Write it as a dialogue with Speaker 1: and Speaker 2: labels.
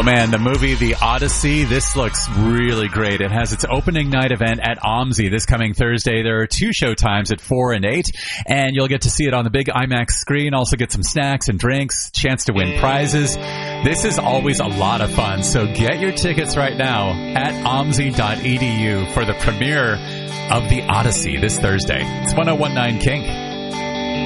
Speaker 1: Man, the movie The Odyssey, this looks really great. It has its opening night event at OMSI this coming Thursday. There are 2 show times at 4 and 8, and you'll get to see it on the big IMAX screen, also get some snacks and drinks, chance to win prizes. This is always a lot of fun, so get your tickets right now at omsi.edu for the premiere of The Odyssey this Thursday. It's 1019 Kink.